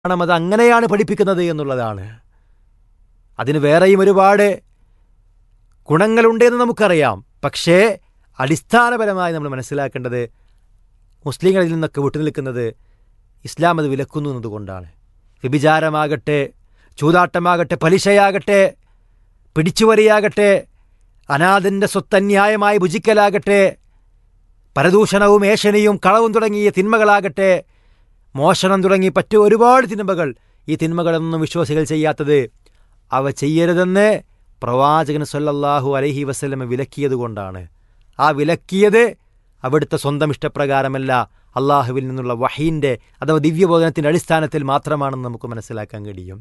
അത് അങ്ങനെയാണ് പഠിപ്പിക്കുന്നത് എന്നുള്ളതാണ്. അതിന് വേറെയും ഒരുപാട് ഗുണങ്ങളുണ്ടെന്ന് നമുക്കറിയാം. പക്ഷേ അടിസ്ഥാനപരമായി നമ്മൾ മനസ്സിലാക്കേണ്ടത് മുസ്ലിങ്ങളിൽ നിന്നൊക്കെ വിട്ടുനിൽക്കുന്നത് ഇസ്ലാം അത് വിലക്കുന്നു എന്നതുകൊണ്ടാണ്. വ്യഭിചാരമാകട്ടെ, ചൂതാട്ടമാകട്ടെ, പലിശയാകട്ടെ, പിടിച്ചുവരിയാകട്ടെ, അനാഥൻ്റെ സ്വത്ത് അന്യായമായി ഭുജിക്കലാകട്ടെ, പരദൂഷണവും ഏഷണിയും കളവും തുടങ്ങിയ തിന്മകളാകട്ടെ, മോഷണം തുടങ്ങി ഒരുപാട് തിന്മകൾ, ഈ തിന്മകളൊന്നും വിശ്വാസികൾ ചെയ്യാത്തത് അവ ചെയ്യരുതെന്ന് പ്രവാചകൻ സല്ലല്ലാഹു അലൈഹി വസല്ലം വിലക്കിയതുകൊണ്ടാണ്. ആ വിലക്കിയത് അവിടുത്തെ സ്വന്തം ഇഷ്ടപ്രകാരമല്ല, അള്ളാഹുവിൽ നിന്നുള്ള വഹീൻ്റെ അഥവാ ദിവ്യബോധനത്തിൻ്റെ അടിസ്ഥാനത്തിൽ മാത്രമാണെന്ന് നമുക്ക് മനസ്സിലാക്കാൻ കഴിയും.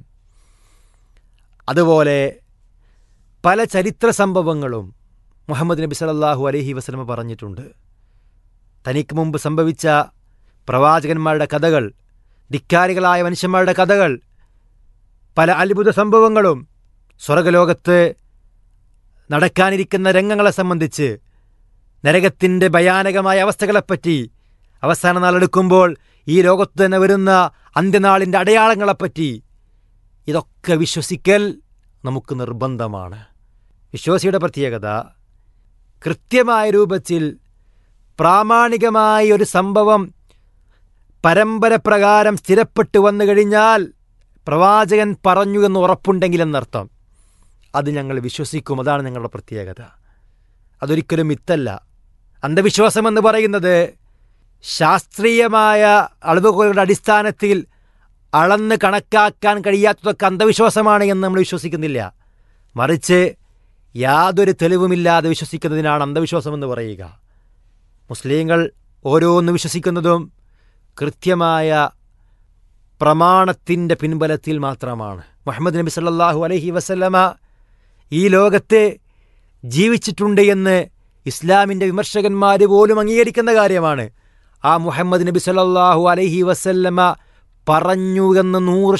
അതുപോലെ പല ചരിത്ര സംഭവങ്ങളും മുഹമ്മദ് നബി സല്ലല്ലാഹു അലൈഹി വസല്ലം പറഞ്ഞിട്ടുണ്ട്. തനിക്ക് മുമ്പ് സംഭവിച്ച പ്രവാചകന്മാരുടെ കഥകൾ, ധിക്കാരികളായ മനുഷ്യന്മാരുടെ കഥകൾ, പല അത്ഭുത സംഭവങ്ങളും, സ്വർഗലോകത്ത് നടക്കാനിരിക്കുന്ന രംഗങ്ങളെ സംബന്ധിച്ച്, നരകത്തിൻ്റെ ഭയാനകമായ അവസ്ഥകളെപ്പറ്റി, അവസാന നാളെടുക്കുമ്പോൾ ഈ ലോകത്ത് തന്നെ വരുന്ന അന്ത്യനാളിൻ്റെ അടയാളങ്ങളെപ്പറ്റി, ഇതൊക്കെ വിശ്വസിക്കൽ നമുക്ക് നിർബന്ധമാണ്. വിശ്വാസിയുടെ പ്രത്യേകത കൃത്യമായ രൂപത്തിൽ പ്രാമാണികമായ ഒരു സംഭവം പരമ്പര പ്രകാരം സ്ഥിരപ്പെട്ടു വന്നു കഴിഞ്ഞാൽ പ്രവാചകൻ പറഞ്ഞു എന്ന് ഉറപ്പുണ്ടെങ്കിൽ എന്നർത്ഥം, അത് ഞങ്ങൾ വിശ്വസിക്കും. അതാണ് ഞങ്ങളുടെ പ്രത്യേകത. അതൊരിക്കലും മിത്തല്ല. അന്ധവിശ്വാസമെന്ന് പറയുന്നത് ശാസ്ത്രീയമായ അളവുകളുടെ അടിസ്ഥാനത്തിൽ അളന്ന് കണക്കാക്കാൻ കഴിയാത്തതൊക്കെ അന്ധവിശ്വാസമാണ് എന്ന് നമ്മൾ വിശ്വസിക്കുന്നില്ല. മറിച്ച് യാതൊരു തെളിവുമില്ലാതെ വിശ്വസിക്കുന്നതിനാണ് അന്ധവിശ്വാസമെന്ന് പറയുക. മുസ്ലിങ്ങൾ ഓരോന്ന് വിശ്വസിക്കുന്നതും കൃത്യമായ പ്രമാണത്തിൻ്റെ പിൻബലത്തിൽ മാത്രമാണ്. മുഹമ്മദ് നബി സല്ലല്ലാഹു അലൈഹി വസല്ലമ ഈ ലോകത്തെ ജീവിച്ചിട്ടുണ്ട് എന്ന് ഇസ്ലാമിൻ്റെ വിമർശകന്മാർ പോലും അംഗീകരിക്കുന്ന കാര്യമാണ്. ആ മുഹമ്മദ് നബി സല്ലല്ലാഹു അലൈഹി വസല്ലമ പറഞ്ഞു എന്ന്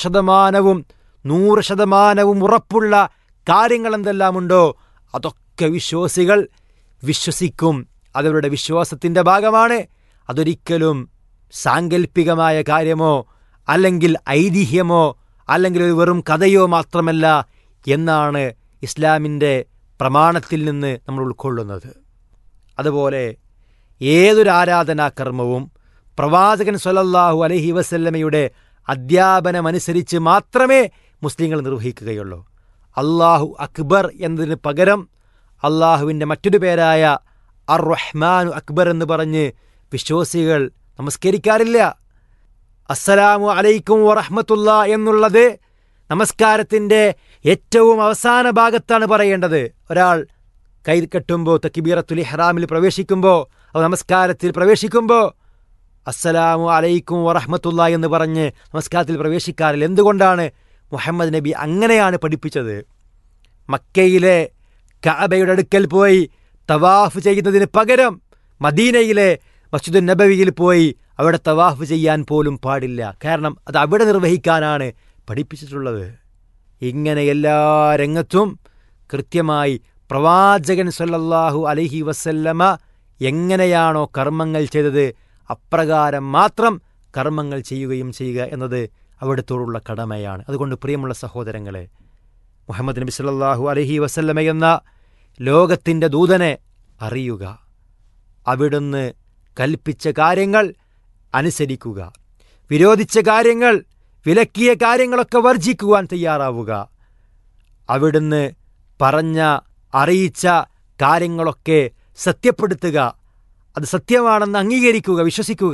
100% ഉറപ്പുള്ള കാര്യങ്ങൾ എന്തെല്ലാമുണ്ടോ അതൊക്കെ വിശ്വാസികൾ വിശ്വസിക്കും. അതവരുടെ വിശ്വാസത്തിൻ്റെ ഭാഗമാണ്. അതൊരിക്കലും സാങ്കല്പികമായ കാര്യമോ അല്ലെങ്കിൽ ഐതിഹ്യമോ അല്ലെങ്കിൽ ഒരു വെറും കഥയോ മാത്രമല്ല എന്നാണ് ഇസ്ലാമിൻ്റെ പ്രമാണത്തിൽ നിന്ന് നമ്മൾ ഉൾക്കൊള്ളുന്നത്. അതുപോലെ ഏതൊരു ആരാധനാകർമ്മവും പ്രവാചകൻ സ്വല്ലല്ലാഹു അലൈഹി വസല്ലമയുടെ അധ്യാപനമനുസരിച്ച് മാത്രമേ മുസ്ലിങ്ങൾ നിർവഹിക്കുകയുള്ളൂ. അല്ലാഹു അക്ബർ എന്നതിന് പകരം അള്ളാഹുവിൻ്റെ മറ്റൊരു പേരായ അർ റഹ്മാനു അക്ബർ എന്ന് പറഞ്ഞ് വിശ്വാസികൾ നമസ്കരിക്കാറില്ല. അസ്സലാമു അലൈക്കും വറഹ്മത്തുള്ളാ എന്നുള്ളത് നമസ്കാരത്തിൻ്റെ ഏറ്റവും അവസാന ഭാഗത്താണ് പറയേണ്ടത്. ഒരാൾ കൈ കെട്ടുമ്പോൾ, തക്ബീറത്തുൽ ഇഹ്റാമിൽ പ്രവേശിക്കുമ്പോൾ, നമസ്കാരത്തിൽ പ്രവേശിക്കുമ്പോൾ അസ്സലാമു അലൈക്കും വറഹ്മത്തുള്ളാ എന്ന് പറഞ്ഞ് നമസ്കാരത്തിൽ പ്രവേശിക്കാറില്ല. എന്തുകൊണ്ടാണ്? മുഹമ്മദ് നബി അങ്ങനെയാണ് പഠിപ്പിച്ചത്. മക്കയിലെ കഅബയുടെ അടുക്കൽ പോയി തവാഫ് ചെയ്യുന്നതിന് പകരം മദീനയിലെ മസ്ജിദുൻ നബവിയിൽ പോയി അവിടെ തവാഫ് ചെയ്യാൻ പോലും പാടില്ല. കാരണം അത് അവിടെ നിർവഹിക്കാനാണ് പഠിപ്പിച്ചിട്ടുള്ളത്. ഇങ്ങനെ എല്ലാ രംഗത്തും കൃത്യമായി പ്രവാചകൻ സല്ലല്ലാഹു അലൈഹി വസല്ലമ എങ്ങനെയാണോ കർമ്മങ്ങൾ ചെയ്തത് അപ്രകാരം മാത്രം കർമ്മങ്ങൾ ചെയ്യുക എന്നത് അവിടുത്തോടുള്ള കടമയാണ്. അതുകൊണ്ട് പ്രിയമുള്ള സഹോദരങ്ങളെ, മുഹമ്മദ് നബി സല്ലല്ലാഹു അലൈഹി വസല്ലമ എന്ന ലോകത്തിൻ്റെ ദൂതനെ അറിയുക, അവിടുന്ന് കൽപ്പിച്ച കാര്യങ്ങൾ അനുസരിക്കുക, വിരോധിച്ച കാര്യങ്ങൾ, വിലക്കിയ കാര്യങ്ങളൊക്കെ വർജിക്കുവാൻ തയ്യാറാവുക, അവിടുന്ന് പറഞ്ഞ അറിയിച്ച കാര്യങ്ങളൊക്കെ സത്യപ്പെടുത്തുക, അത് സത്യമാണെന്ന് അംഗീകരിക്കുക, വിശ്വസിക്കുക.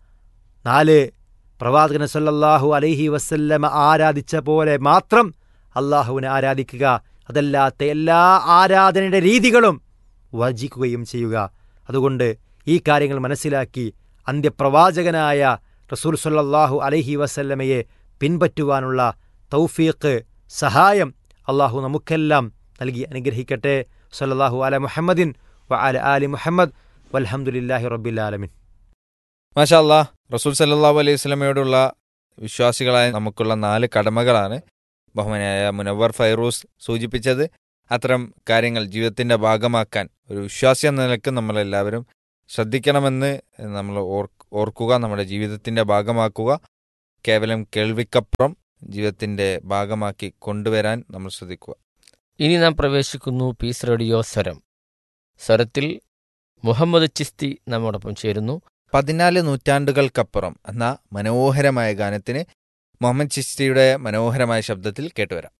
4 പ്രവാചകൻ സല്ലല്ലാഹു അലൈഹി വസല്ലമ ആരാധിച്ച പോലെ മാത്രം അള്ളാഹുവിനെ ആരാധിക്കുക. അതല്ലാത്ത എല്ലാ ആരാധനയുടെ രീതികളും വർജിക്കുകയും ചെയ്യുക. അതുകൊണ്ട് ഈ കാര്യങ്ങൾ മനസ്സിലാക്കി അന്ത്യപ്രവാചകനായ റസൂൽ സല്ലല്ലാഹു അലൈഹി വസല്ലമയെ പിൻപറ്റുവാനുള്ള തൗഫീഖ്, സഹായം അള്ളാഹു നമുക്കെല്ലാം നൽകി അനുഗ്രഹിക്കട്ടെ. സല്ലല്ലാഹു അലാ മുഹമ്മദിൻ വ അലാ ആലി മുഹമ്മദ് വൽഹംദുലില്ലാഹി റബ്ബിൽ ആലമീൻ. മാഷാ അല്ലാഹ്. റസൂൽ സല്ലല്ലാഹു അലൈഹി വസല്ലമയോടുള്ള വിശ്വാസികളായ നമുക്കുള്ള 4 കടമകളാണ് ബഹുമാനായ മുനവ്വർ ഫൈറൂസ് സൂചിപ്പിച്ചത്. അത്തരം കാര്യങ്ങൾ ജീവിതത്തിൻ്റെ ഭാഗമാക്കാൻ ഒരു വിശ്വാസി എന്ന നിലക്ക് നമ്മളെല്ലാവരും ശ്രദ്ധിക്കണമെന്ന് നമ്മൾ ഓർക്കുക, നമ്മുടെ ജീവിതത്തിൻ്റെ ഭാഗമാക്കുക. കേവലം കേൾവിക്കപ്പുറം ജീവിതത്തിൻ്റെ ഭാഗമാക്കി കൊണ്ടുവരാൻ നമ്മൾ ശ്രദ്ധിക്കുക. ഇനി നാം പ്രവേശിക്കുന്നു പീസ് റേഡിയോ സ്വരം. സ്വരത്തിൽ മുഹമ്മദ് ചിസ്തി നമ്മോടൊപ്പം ചേരുന്നു. 14 നൂറ്റാണ്ടുകൾക്കപ്പുറം എന്ന മനോഹരമായ ഗാനത്തിന് മുഹമ്മദ് ചിസ്തിയുടെ മനോഹരമായ ശബ്ദത്തിൽ കേട്ടുവരാം.